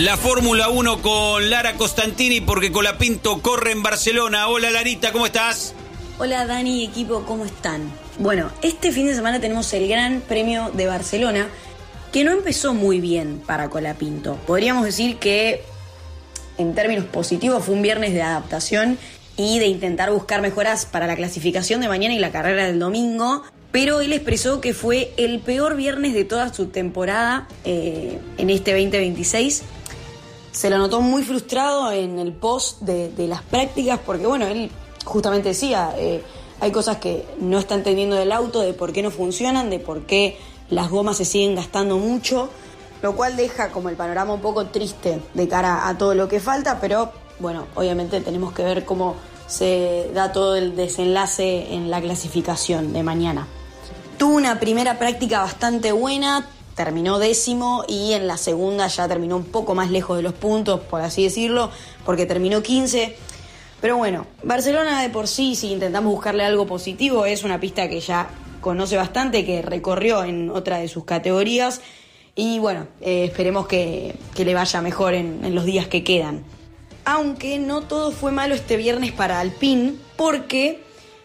La Fórmula 1 con Lara Costantini porque Colapinto corre en Barcelona. Hola Larita, ¿cómo estás? Hola Dani y equipo, ¿cómo están? Bueno, este fin de semana tenemos el Gran Premio de Barcelona, que no empezó muy bien para Colapinto. Podríamos decir que, en términos positivos, fue un viernes de adaptación y de intentar buscar mejoras para la clasificación de mañana y la carrera del domingo, pero él expresó que fue el peor viernes de toda su temporada en este 2026. Se lo notó muy frustrado en el post de las prácticas porque, bueno, él justamente decía, hay cosas que no está entendiendo del auto, de por qué no funcionan, de por qué las gomas se siguen gastando mucho, lo cual deja como el panorama un poco triste de cara a todo lo que falta, pero bueno, obviamente tenemos que ver cómo se da todo el desenlace en la clasificación de mañana. Tuvo una primera práctica bastante buena, terminó 10º y en la segunda ya terminó un poco más lejos de los puntos, por así decirlo, porque terminó 15. Pero bueno, Barcelona de por sí, si intentamos buscarle algo positivo, es una pista que ya conoce bastante, que recorrió en otra de sus categorías y bueno, esperemos que le vaya mejor en los días que quedan. Aunque no todo fue malo este viernes para Alpine, porque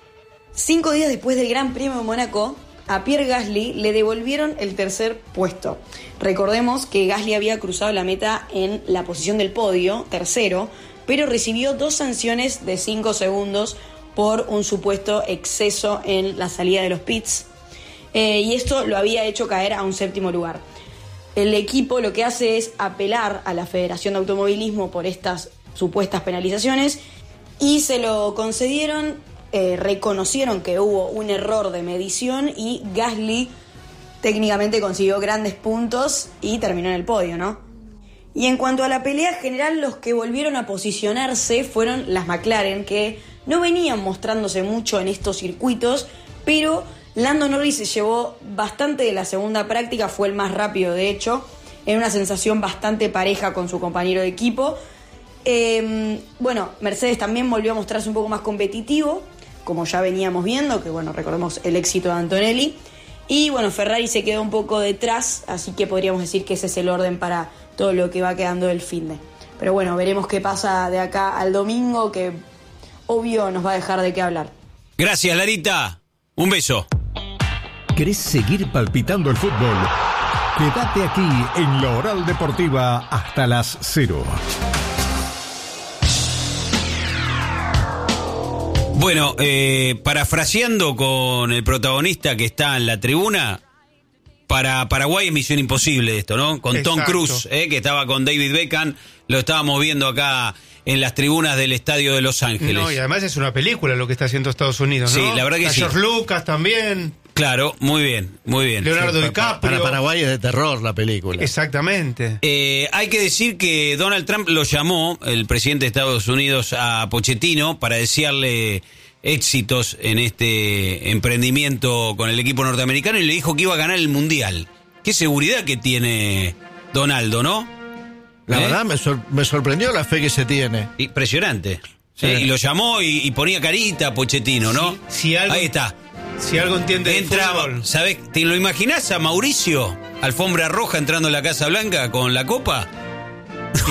5 días después del Gran Premio de Mónaco, a Pierre Gasly le devolvieron el tercer puesto. Recordemos que Gasly había cruzado la meta en la posición del podio, tercero, pero recibió 2 sanciones de 5 segundos por un supuesto exceso en la salida de los pits. Y esto lo había hecho caer a un 7º lugar. El equipo lo que hace es apelar a la Federación de Automovilismo por estas supuestas penalizaciones y se lo concedieron. Reconocieron que hubo un error de medición y Gasly técnicamente consiguió grandes puntos y terminó en el podio, ¿no? Y en cuanto a la pelea general, los que volvieron a posicionarse fueron las McLaren, que no venían mostrándose mucho en estos circuitos, pero Lando Norris se llevó bastante de la segunda práctica, fue el más rápido de hecho, en una sensación bastante pareja con su compañero de equipo. Bueno, Mercedes también volvió a mostrarse un poco más competitivo, como ya veníamos viendo, que bueno, recordemos el éxito de Antonelli. Y bueno, Ferrari se quedó un poco detrás, así que podríamos decir que ese es el orden para todo lo que va quedando del finde. Pero bueno, veremos qué pasa de acá al domingo, que obvio nos va a dejar de qué hablar. Gracias, Larita. Un beso. ¿Querés seguir palpitando el fútbol? Quédate aquí en La Oral Deportiva hasta las 0. Bueno, parafraseando con el protagonista que está en la tribuna, para Paraguay es misión imposible esto, ¿no? Con Tom Cruise, que estaba con David Beckham, lo estábamos viendo acá en las tribunas del Estadio de Los Ángeles. No, y además es una película lo que está haciendo Estados Unidos, ¿no? Sí, la verdad que sí. George Lucas también. Claro, muy bien, muy bien. Leonardo DiCaprio. Para Paraguay es de terror la película. Exactamente. Hay que decir que Donald Trump lo llamó, el presidente de Estados Unidos, a Pochettino para desearle éxitos en este emprendimiento con el equipo norteamericano y le dijo que iba a ganar el Mundial. Qué seguridad que tiene Donaldo, ¿no? La verdad me sorprendió la fe que se tiene. Impresionante. Sí. Y lo llamó y ponía carita a Pochettino, ¿no? Sí, ahí está. Si algo entiende entra, de fútbol. ¿Sabés? ¿Te lo imaginás a Mauricio, alfombra roja, entrando en la Casa Blanca con la copa? Sí.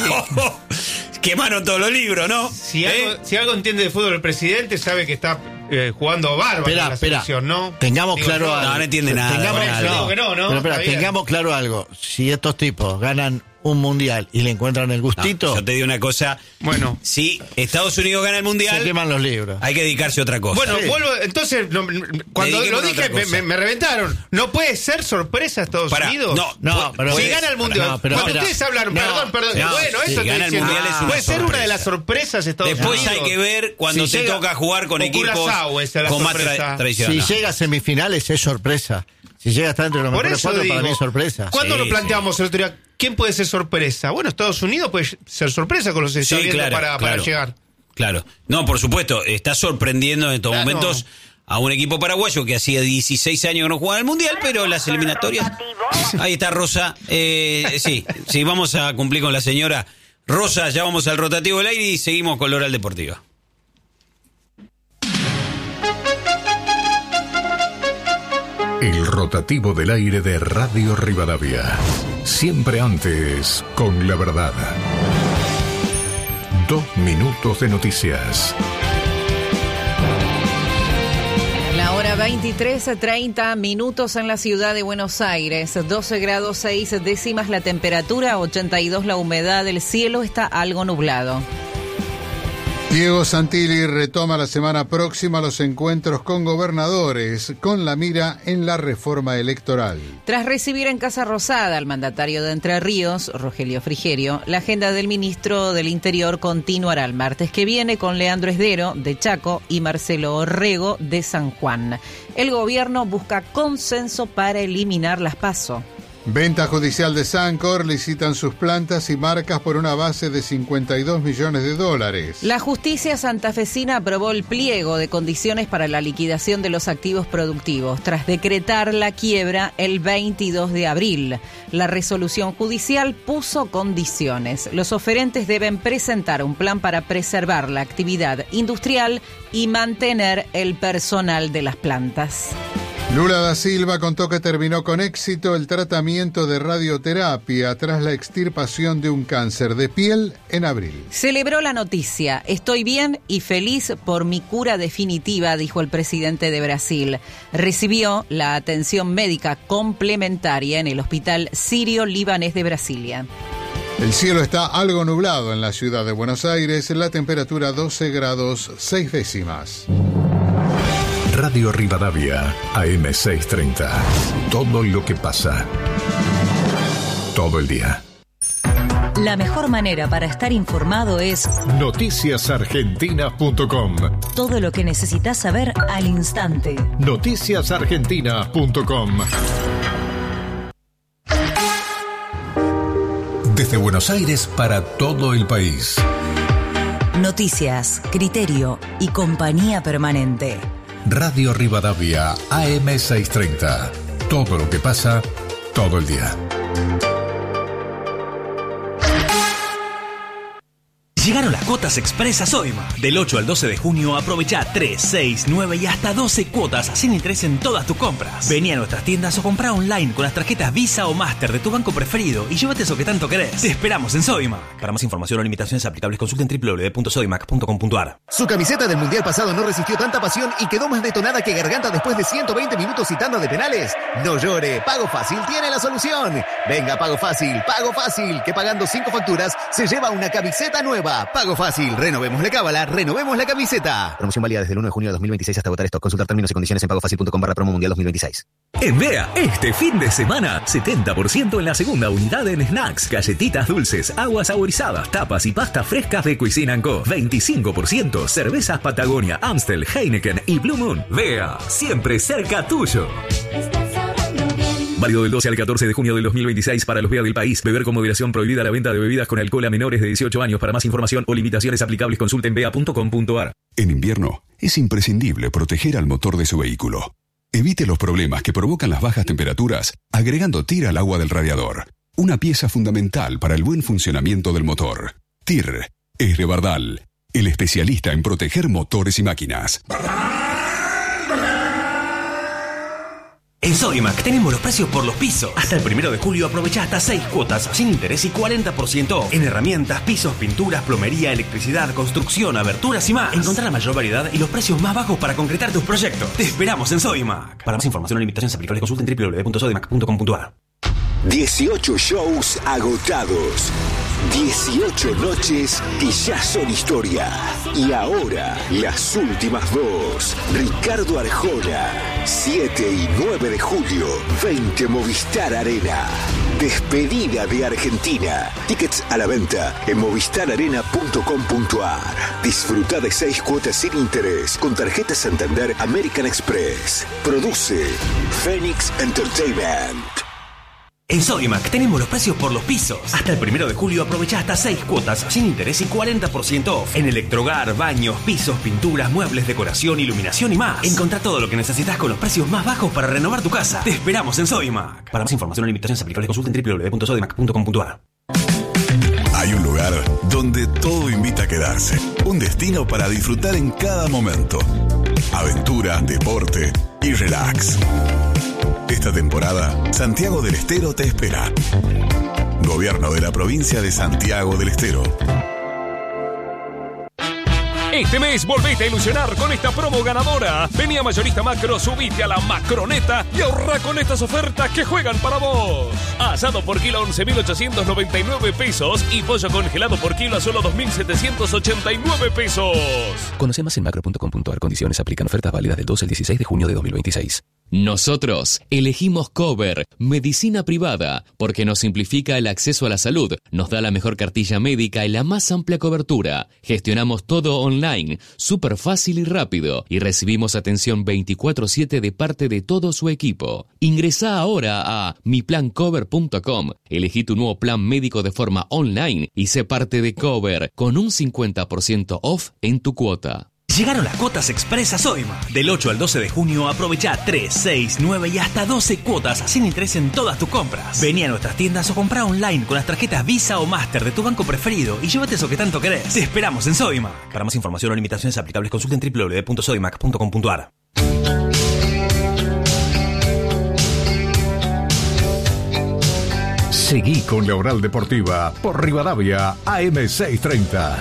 Quemaron todos los libros, ¿no? Si algo entiende de fútbol el presidente, sabe que está jugando bárbaro en la selección, ¿no? Tengamos claro algo. No entiende nada. Tengamos claro algo. Si estos tipos ganan un mundial y le encuentran el gustito. No, yo te digo una cosa. Bueno, si Estados Unidos gana el mundial, se queman los libros. Hay que dedicarse a otra cosa. Bueno, vuelvo. Entonces, cuando lo dije, me reventaron. ¿No puede ser sorpresa Estados Unidos? No, pero si gana el mundial. Cuando ustedes hablaron, perdón. Bueno, eso si gana el mundial es una puede ser sorpresa. una de las sorpresas Estados Después Unidos. hay que ver cuando te toca jugar con equipos con más tradición. Si llega a semifinales es sorpresa. Si llega a estar entre los mejores 4, para mí es sorpresa. ¿Cuándo lo planteamos el otro día? ¿Quién puede ser sorpresa? Bueno, Estados Unidos puede ser sorpresa con los que está viendo para llegar. Claro. No, por supuesto, está sorprendiendo en estos momentos a un equipo paraguayo que hacía 16 años que no jugaba el Mundial, pero las eliminatorias... Ahí está Rosa. Sí, vamos a cumplir con la señora. Rosa, ya vamos al rotativo del aire y seguimos con la Oral Deportiva. El rotativo del aire de Radio Rivadavia. Siempre antes, con la verdad. 2 minutos de noticias. La hora 23:30 minutos en la ciudad de Buenos Aires. 12 grados 6 décimas la temperatura, 82 la humedad, el cielo está algo nublado. Diego Santilli retoma la semana próxima los encuentros con gobernadores, con la mira en la reforma electoral. Tras recibir en Casa Rosada al mandatario de Entre Ríos, Rogelio Frigerio, la agenda del ministro del Interior continuará el martes que viene con Leandro Esdero, de Chaco, y Marcelo Orrego, de San Juan. El gobierno busca consenso para eliminar las PASO. Venta judicial de Sancor, licitan sus plantas y marcas por una base de $52 millones. La justicia santafesina aprobó el pliego de condiciones para la liquidación de los activos productivos, tras decretar la quiebra el 22 de abril. La resolución judicial puso condiciones. Los oferentes deben presentar un plan para preservar la actividad industrial y mantener el personal de las plantas. Lula da Silva contó que terminó con éxito el tratamiento de radioterapia tras la extirpación de un cáncer de piel en abril. Celebró la noticia. Estoy bien y feliz por mi cura definitiva, dijo el presidente de Brasil. Recibió la atención médica complementaria en el Hospital Sirio-Libanés de Brasilia. El cielo está algo nublado en la ciudad de Buenos Aires, la temperatura 12 grados 6 décimas. Radio Rivadavia, AM630. Todo lo que pasa. Todo el día. La mejor manera para estar informado es noticiasargentinas.com. Todo lo que necesitas saber al instante. Noticiasargentinas.com. Desde Buenos Aires para todo el país. Noticias, criterio y compañía permanente. Radio Rivadavia, AM630. Todo lo que pasa, todo el día. Llegaron las cuotas express a Sodimac. Del 8 al 12 de junio aprovecha 3, 6, 9 y hasta 12 cuotas sin interés en todas tus compras. Vení a nuestras tiendas o comprá online con las tarjetas Visa o Master de tu banco preferido y llévate eso que tanto querés. Te esperamos en Sodimac. Para más información o limitaciones aplicables consulten www.sodimac.com.ar. Su camiseta del Mundial pasado no resistió tanta pasión y quedó más detonada que garganta después de 120 minutos y tanda de penales. No llore, Pago Fácil tiene la solución. Venga, Pago Fácil, que pagando 5 facturas se lleva una camiseta nueva. Pago Fácil, renovemos la cábala, renovemos la camiseta. Promoción válida desde el 1 de junio de 2026 hasta agotar stock. Consultar términos y condiciones en pagofacil.com/promo mundial 2026. En Bea, este fin de semana, 70% en la segunda unidad en snacks, galletitas dulces, aguas saborizadas, tapas y pastas frescas de Cuisine & Co. 25% cervezas Patagonia, Amstel, Heineken y Blue Moon. Bea, siempre cerca tuyo. Válido del 12 al 14 de junio del 2026 para los Bea del país. Beber con moderación, prohibida la venta de bebidas con alcohol a menores de 18 años. Para más información o limitaciones aplicables consulten bea.com.ar. En invierno es imprescindible proteger al motor de su vehículo. Evite los problemas que provocan las bajas temperaturas agregando TIR al agua del radiador. Una pieza fundamental para el buen funcionamiento del motor. TIR es de Bardal, el especialista en proteger motores y máquinas. En Sodimac tenemos los precios por los pisos. Hasta el 1 de julio aprovecha hasta 6 cuotas sin interés y 40% en herramientas, pisos, pinturas, plomería, electricidad, construcción, aberturas y más. Encontrá la mayor variedad y los precios más bajos para concretar tus proyectos. Te esperamos en Sodimac. Para más información o limitaciones aplicables consulten www.sodimac.com.ar. 18 shows agotados. 18 noches que ya son historia. Y ahora, las últimas 2. Ricardo Arjona, 7 y 9 de julio, 20 Movistar Arena. Despedida de Argentina. Tickets a la venta en movistararena.com.ar. Disfruta de 6 cuotas sin interés con tarjeta Santander American Express. Produce Phoenix Entertainment. En Sodimac tenemos los precios por los pisos. Hasta el 1 de julio aprovecha hasta 6 cuotas sin interés y 40% off. En electrohogar, baños, pisos, pinturas, muebles, decoración, iluminación y más. Encontrá todo lo que necesitas con los precios más bajos para renovar tu casa. Te esperamos en Sodimac. Para más información o limitaciones aplicables consulten www.sodimac.com.ar. Hay un lugar donde todo invita a quedarse. Un destino para disfrutar en cada momento. Aventura, deporte y relax. Esta temporada, Santiago del Estero te espera. Gobierno de la provincia de Santiago del Estero. Este mes volvete a ilusionar con esta promo ganadora. Vení a Mayorista Macro, subite a la Macroneta y ahorra con estas ofertas que juegan para vos. Asado por kilo a 11.899 pesos y pollo congelado por kilo a solo 2.789 pesos. Conoce más en macro.com.ar. Condiciones aplican. Ofertas válidas del 12 al 16 de junio de 2026. Nosotros elegimos Cover, medicina privada, porque nos simplifica el acceso a la salud, nos da la mejor cartilla médica y la más amplia cobertura. Gestionamos todo online, súper fácil y rápido, y recibimos atención 24/7 de parte de todo su equipo. Ingresá ahora a miplancover.com, elegí tu nuevo plan médico de forma online y sé parte de Cover, con un 50% off en tu cuota. Llegaron las cuotas expresas Sodimac. Del 8 al 12 de junio aprovecha 3, 6, 9 y hasta 12 cuotas sin interés en todas tus compras. Vení a nuestras tiendas o comprá online con las tarjetas Visa o Master de tu banco preferido y llévate eso que tanto querés. Te esperamos en Sodimac. Para más información o limitaciones aplicables consulten www.sodimac.com.ar. Seguí con la Oral Deportiva por Rivadavia AM630.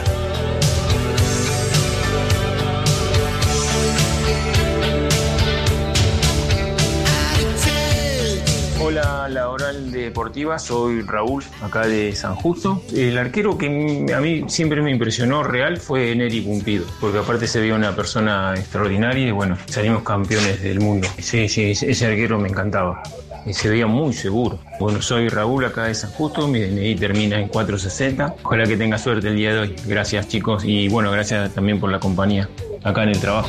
Hola, la Oral Deportiva, soy Raúl, acá de San Justo. El arquero que a mí siempre me impresionó real fue Neri Pumpido, porque aparte se veía una persona extraordinaria y bueno, salimos campeones del mundo. Sí, ese arquero me encantaba. Se veía muy seguro. Bueno, soy Raúl, acá de San Justo, mi DNI termina en 460. Ojalá que tenga suerte el día de hoy. Gracias, chicos, y bueno, gracias también por la compañía acá en el trabajo.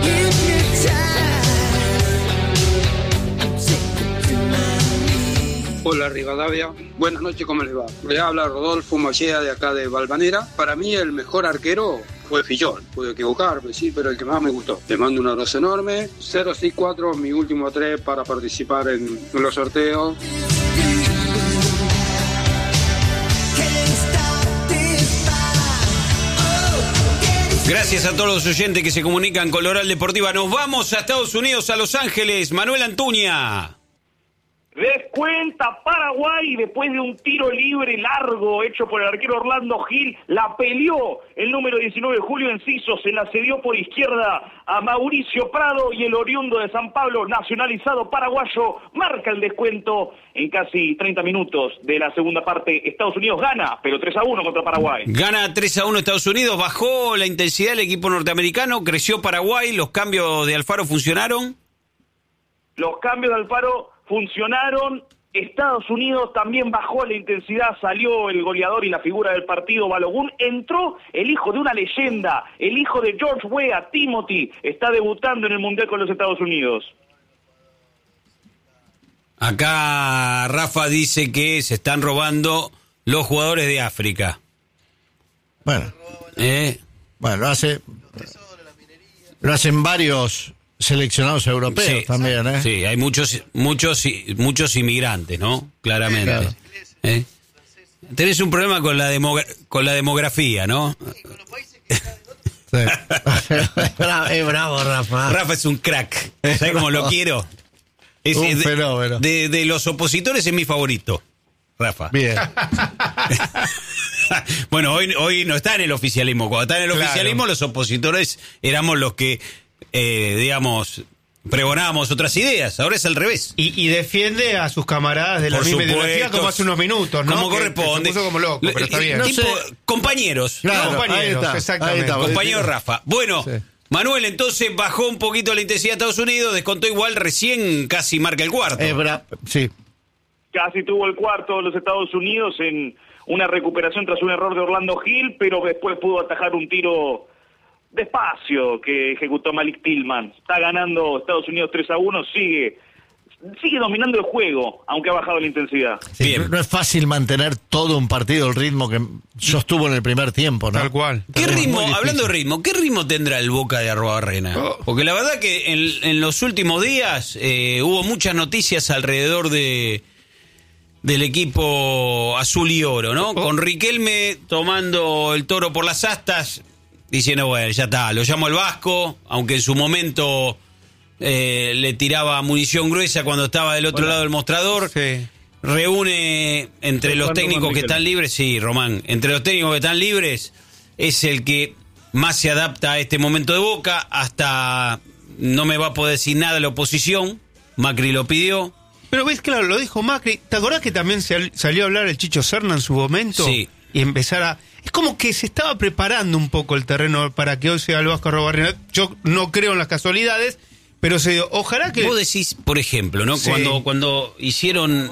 Hola Rivadavia, buenas noches, ¿cómo les va? Le habla Rodolfo Machea de acá de Valvanera. Para mí el mejor arquero fue Fillol, pude equivocarme, sí, pero el que más me gustó. Les mando un abrazo enorme, 064, mi último 3 para participar en los sorteos. Gracias a todos los oyentes que se comunican con la Oral Deportiva. Nos vamos a Estados Unidos, a Los Ángeles. Manuel Antuña. Descuenta Paraguay después de un tiro libre largo hecho por el arquero Orlando Gil. La peleó el número 19 Julio Enciso, se la cedió por izquierda a Mauricio Prado y el oriundo de San Pablo, nacionalizado paraguayo, marca el descuento en casi 30 minutos de la segunda parte. Estados Unidos gana, pero 3-1 contra Paraguay. Gana 3-1 Estados Unidos, bajó la intensidad del equipo norteamericano, creció Paraguay, los cambios de Alfaro funcionaron. Los cambios de Alfaro funcionaron. Estados Unidos también bajó la intensidad, salió el goleador y la figura del partido, Balogun. Entró el hijo de una leyenda, el hijo de George Weah, Timothy, está debutando en el Mundial con los Estados Unidos. Acá Rafa dice que se están robando los jugadores de África. Bueno, lo hacen varios seleccionados europeos también, ¿eh? Sí, hay muchos inmigrantes, ¿no? Claramente. Claro. Tenés un problema con la demografía, ¿no? Sí. Es bravo, Rafa. Rafa es un crack. ¿Sabés cómo lo quiero? Es un fenómeno. De los opositores es mi favorito, Rafa. Bien. Bueno, hoy no está en el oficialismo. Cuando está en el oficialismo, los opositores éramos los que digamos, pregonábamos otras ideas. Ahora es al revés. Y defiende a sus camaradas de la misma ideología como hace unos minutos, ¿no? Como corresponde. Se puso como loco, pero está bien. Compañeros. Claro, compañeros, exactamente. Compañero Rafa. Bueno, sí. Manuel, entonces bajó un poquito la intensidad de Estados Unidos, descontó igual, recién casi marca el cuarto. Sí. Casi tuvo el cuarto de los Estados Unidos en una recuperación tras un error de Orlando Gil, pero después pudo atajar un tiro despacio que ejecutó Malik Tillman. Está ganando Estados Unidos 3-1, sigue dominando el juego, aunque ha bajado la intensidad. Sí, bien. No es fácil mantener todo un partido el ritmo que sostuvo en el primer tiempo, ¿no? Tal cual. ¿Qué ritmo, hablando de ritmo, qué ritmo tendrá el Boca de Arruabarrena? Porque la verdad que en los últimos días hubo muchas noticias alrededor del equipo azul y oro, ¿no? Con Riquelme tomando el toro por las astas, diciendo, bueno, ya está, lo llamo al Vasco, aunque en su momento le tiraba munición gruesa cuando estaba del otro lado del mostrador. Sí. Reúne entre los técnicos que están libres, Román, entre los técnicos que están libres, es el que más se adapta a este momento de Boca. Hasta no me va a poder decir nada la oposición. Macri lo pidió. Pero ves, claro, lo dijo Macri. ¿Te acordás que también salió a hablar el Chicho Serna en su momento? Sí. Y empezar a... Es como que se estaba preparando un poco el terreno para que hoy sea el Vasco Arrobarrena. Yo no creo en las casualidades, pero ojalá que... Vos decís, por ejemplo, ¿no? Sí. Cuando hicieron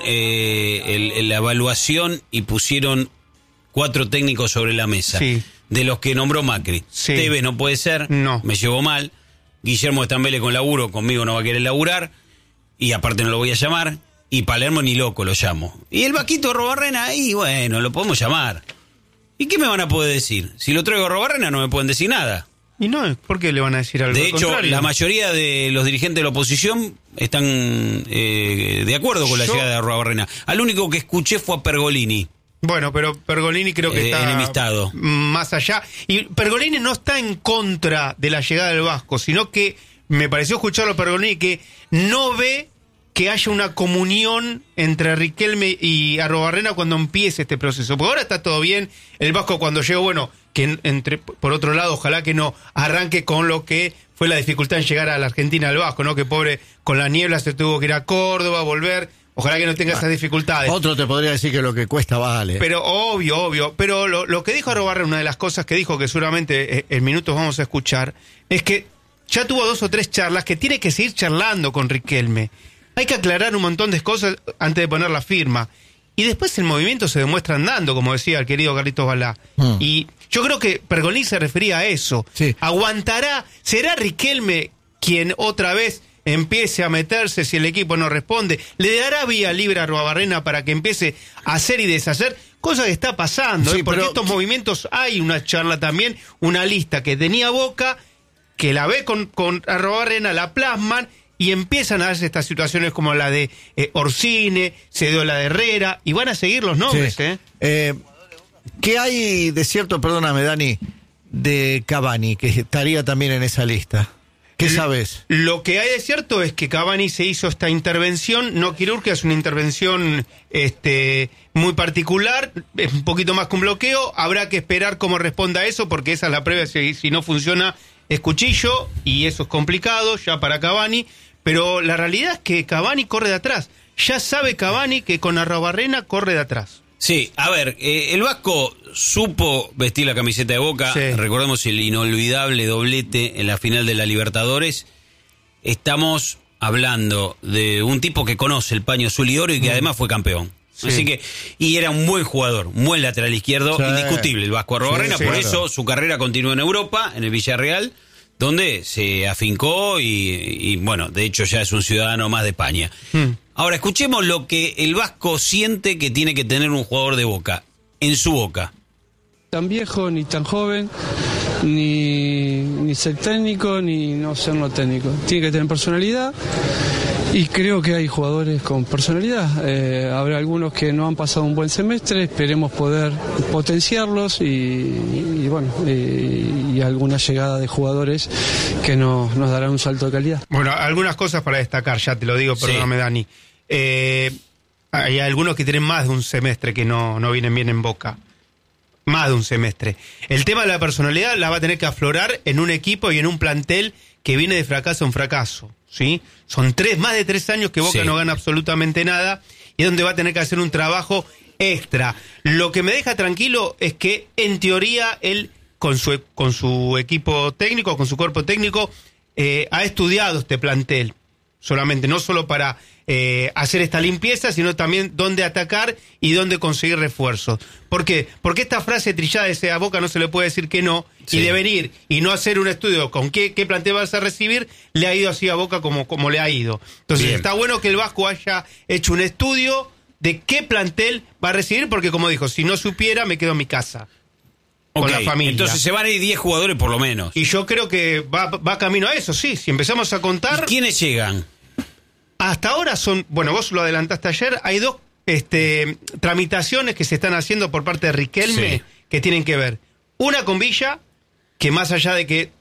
la evaluación y pusieron 4 técnicos sobre la mesa, Sí. de los que nombró Macri. Sí. Tevez no puede ser, No. me llevó mal. Guillermo Estambele con laburo, conmigo no va a querer laburar. Y aparte no lo voy a llamar. Y Palermo ni loco lo llamo. Y el Vasquito Arrobarrena, ahí, bueno, lo podemos llamar. ¿Y qué me van a poder decir? Si lo traigo a Arrobarrena no me pueden decir nada. Y no, ¿por qué le van a decir algo? De Al hecho, contrario. la mayoría de los dirigentes de la oposición están de acuerdo con la llegada de Arrobarrena. Al único que escuché fue a Pergolini. Bueno, pero Pergolini creo que está enemistado. más allá. Y Pergolini no está en contra de la llegada del Vasco, sino que me pareció escucharlo a Pergolini que no ve que haya una comunión entre Riquelme y Arrobarrena cuando empiece este proceso. Porque ahora está todo bien. El Vasco cuando llegó, bueno, que por otro lado, ojalá que no arranque con lo que fue la dificultad en llegar a la Argentina del Vasco, ¿no? Que pobre, con la niebla se tuvo que ir a Córdoba, volver. Ojalá que no tenga esas dificultades. Otro te podría decir que lo que cuesta vale. Pero obvio. Pero lo que dijo Arrobarrena, una de las cosas que dijo, que seguramente en minutos vamos a escuchar, es que ya tuvo 2 o 3 charlas que tiene que seguir charlando con Riquelme. Hay que aclarar un montón de cosas antes de poner la firma. Y después el movimiento se demuestra andando, como decía el querido Carlitos Balá. Y yo creo que Pergolini se refería a eso. Sí. ¿Aguantará? ¿Será Riquelme quien otra vez empiece a meterse si el equipo no responde? ¿Le dará vía libre a Arrobarrena para que empiece a hacer y deshacer? Cosa que está pasando, Sí, porque pero estos movimientos hay una charla también, una lista que tenía Boca, que la ve con Arrobarrena, la plasman y empiezan a darse estas situaciones como la de Orsine, se dio la de Herrera, y van a seguir los nombres. Sí. ¿Qué hay de cierto, perdóname Dani, de Cavani, que estaría también en esa lista? ¿Qué sabes? Lo que hay de cierto es que Cavani se hizo esta intervención, no quirúrgica, es una intervención muy particular, es un poquito más que un bloqueo, habrá que esperar cómo responda a eso, porque esa es la previa, si no funciona es cuchillo, y eso es complicado ya para Cavani, pero la realidad es que Cavani corre de atrás, ya sabe Cavani que con Arrobarrena corre de atrás. Sí, a ver, el Vasco supo vestir la camiseta de Boca, Sí. Recordemos el inolvidable doblete en la final de la Libertadores. Estamos hablando de un tipo que conoce el paño azul y oro y que además fue campeón. Sí. Así que, y era un buen jugador, un buen lateral izquierdo, Sí. indiscutible el Vasco Arrobarrena, Sí, por claro. eso su carrera continuó en Europa, en el Villarreal, donde se afincó y bueno, de hecho ya es un ciudadano más de España. Ahora, escuchemos lo que el Vasco siente que tiene que tener un jugador de Boca, en su Boca. Tan viejo, ni tan joven, ni ser técnico, ni no ser no técnico. Tiene que tener personalidad y creo que hay jugadores con personalidad. Habrá algunos que no han pasado un buen semestre, esperemos poder potenciarlos y alguna llegada de jugadores que nos darán un salto de calidad. Bueno, algunas cosas para destacar, ya te lo digo, perdóname Dani. Hay algunos que tienen más de un semestre que no vienen bien en Boca. Más de un semestre. El tema de la personalidad la va a tener que aflorar en un equipo y en un plantel que viene de fracaso en fracaso, ¿sí? Son más de 3 años que Boca no gana absolutamente nada y es donde va a tener que hacer un trabajo extra. Lo que me deja tranquilo es que, en teoría, él, con su equipo técnico, con su cuerpo técnico, ha estudiado este plantel. Solamente, no solo para hacer esta limpieza, sino también dónde atacar y dónde conseguir refuerzos. ¿Por qué? Porque esta frase trillada de ese a Boca no se le puede decir que no, y de venir y no hacer un estudio con qué plantel vas a recibir, le ha ido así a Boca como le ha ido. Entonces está bueno que el Vasco haya hecho un estudio de qué plantel va a recibir, porque como dijo, si no supiera me quedo en mi casa. Con la familia. Entonces se van a ir 10 jugadores por lo menos. Y yo creo que va camino a eso, sí. Si empezamos a contar... ¿Y quiénes llegan? Hasta ahora son... Bueno, vos lo adelantaste ayer. Hay 2 tramitaciones que se están haciendo por parte de Riquelme que tienen que ver. Una con Villa, que más allá de que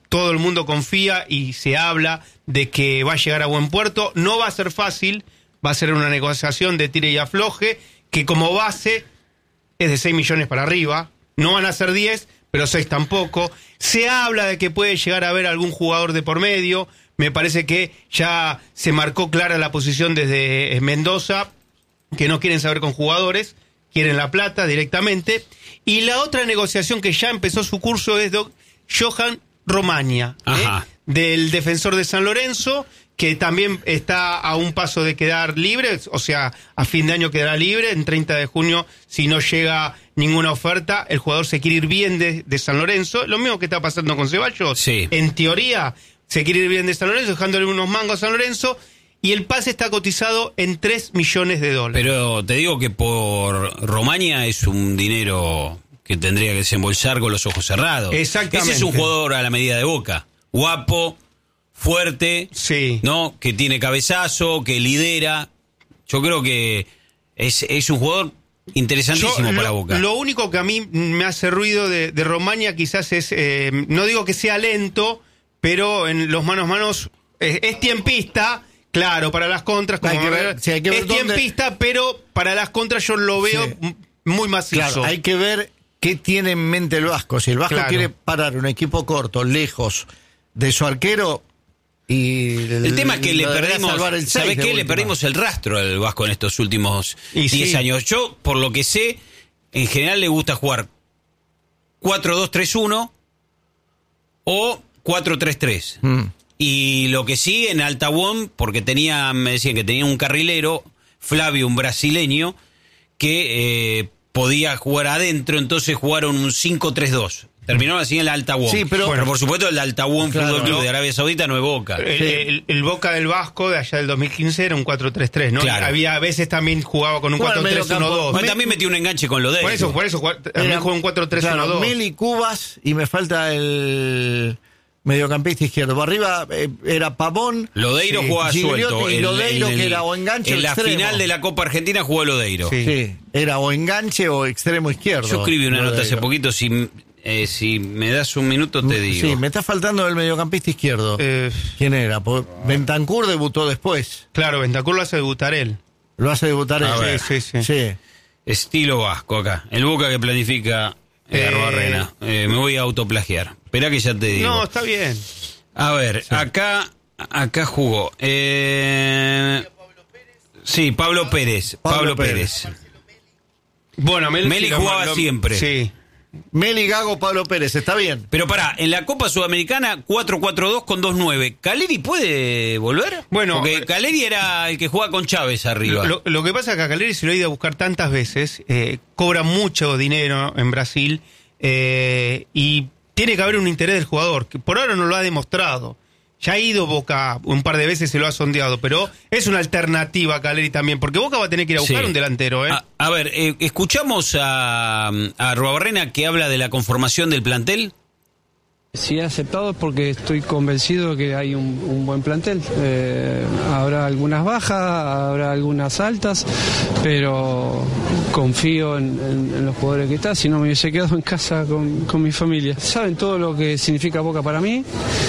todo el mundo confía y se habla de que va a llegar a buen puerto. No va a ser fácil, va a ser una negociación de tire y afloje, que como base es de 6 millones para arriba. No van a ser 10, pero 6 tampoco. Se habla de que puede llegar a haber algún jugador de por medio. Me parece que ya se marcó clara la posición desde Mendoza, que no quieren saber con jugadores, quieren la plata directamente. Y la otra negociación que ya empezó su curso es de Johan Romaña, del Defensor de San Lorenzo, que también está a un paso de quedar libre, o sea, a fin de año quedará libre, en 30 de junio, si no llega ninguna oferta, el jugador se quiere ir bien de San Lorenzo, lo mismo que está pasando con Ceballos, en teoría se quiere ir bien de San Lorenzo, dejándole unos mangos a San Lorenzo, y el pase está cotizado en $3 millones. Pero te digo que por Romaña es un dinero que tendría que desembolsar con los ojos cerrados. Exactamente. Ese es un jugador a la medida de Boca, guapo, fuerte, ¿no? Que tiene cabezazo, que lidera. Yo creo que es un jugador interesantísimo para Boca. Lo único que a mí me hace ruido de Romaña quizás es, no digo que sea lento, pero en los manos a manos es tiempista, claro, para las contras. Como es tiempista, pero para las contras yo lo veo muy macizo. Claro, hay que ver qué tiene en mente el Vasco. Si el Vasco quiere parar un equipo corto, lejos de su arquero... Y el tema es que le perdimos, ¿sabes qué? Le perdimos el rastro al Vasco en estos últimos 10 años. Yo, por lo que sé, en general le gusta jugar 4-2-3-1 o 4-3-3. Y lo que sí, en Altahuón, porque me decían que tenía un carrilero, Flavio, un brasileño, que podía jugar adentro, entonces jugaron un 5-3-2. Terminaron así en el Altahuón. Sí, pero por supuesto el Altahuón Fútbol Club de Arabia Saudita no es Boca. El Boca del Vasco de allá del 2015 era un 4-3-3, ¿no? Claro. Había a veces también jugaba con un 4-3-1-2. También metió un enganche con Lodeiro. Por eso también jugó un 4-3-1-2. Meli, Cubas, y me falta el mediocampista izquierdo. Arriba era Pavón. Lodeiro jugaba suelto. Y Lodeiro, que era o enganche o extremo. En la final de la Copa Argentina jugó Lodeiro. Sí, era o enganche o extremo izquierdo. Yo escribí una nota hace poquito, si me das un minuto te digo. Sí, me está faltando el mediocampista izquierdo. ¿Quién era? Bentancur debutó después. Claro, Bentancur lo hace debutar él. Lo hace debutar él. Sí. Estilo Vasco acá. El Boca que planifica Arrobarrena. Me voy a autoplagiar. Esperá que ya te digo. No, está bien. A ver, acá jugó. Sí, Pablo Pérez. Pablo Pérez. Bueno, Meli jugaba siempre. Sí. Meli, Gago, Pablo Pérez, está bien. Pero pará, en la Copa Sudamericana 4-4-2 con 2-9. ¿Caleri puede volver? Bueno, porque Caleri era el que jugaba con Chávez arriba. Lo que pasa es que a Caleri se lo ha ido a buscar tantas veces, cobra mucho dinero en Brasil, y tiene que haber un interés del jugador, que por ahora no lo ha demostrado. Ya ha ido Boca un par de veces, se lo ha sondeado, pero es una alternativa a Caleri también, porque Boca va a tener que ir a buscar un delantero. A ver, escuchamos a Arrobarrena que habla de la conformación del plantel. Si he aceptado es porque estoy convencido que hay un buen plantel. Habrá algunas bajas, habrá algunas altas, pero confío en los jugadores que están. Si no me hubiese quedado en casa con mi familia. Saben todo lo que significa Boca para mí.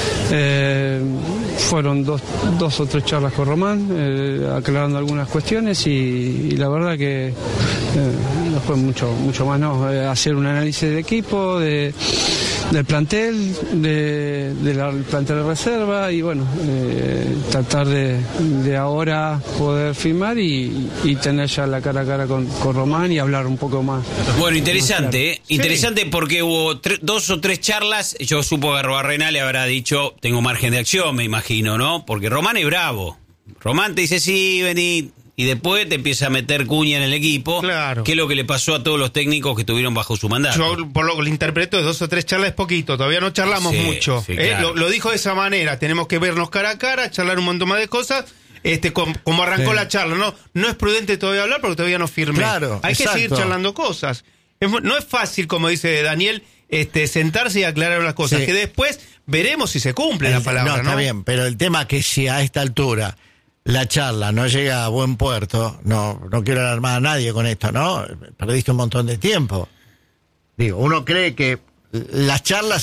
Fueron dos o tres charlas con Román, aclarando algunas cuestiones y la verdad que no fue mucho más, ¿no? Hacer un análisis del equipo, del plantel, del plantel de reserva y bueno, tratar de ahora poder firmar y tener ya la cara a cara con Román y hablar un poco más. Bueno, interesante, más interesante porque hubo 2 o 3 charlas. Yo supo que Arrobarrena le habrá dicho, tengo margen de acción, me imagino, ¿no? Porque Román es bravo. Román te dice, sí, vení. Y después te empieza a meter cuña en el equipo, que es lo que le pasó a todos los técnicos que estuvieron bajo su mandato. Yo, por lo que le interpreto, de 2 o 3 charlas es poquito, todavía no charlamos mucho. Sí, claro. Lo dijo de esa manera, tenemos que vernos cara a cara, charlar un montón más de cosas, como arrancó la charla. No es prudente todavía hablar porque todavía no firmé. Claro, hay que seguir charlando cosas. No es fácil, como dice Daniel, sentarse y aclarar las cosas, que después veremos si se cumple la palabra. No, está bien, pero el tema que si a esta altura la charla no llega a buen puerto, no quiero alarmar a nadie con esto, ¿no? Perdiste un montón de tiempo. Digo, uno cree que las charlas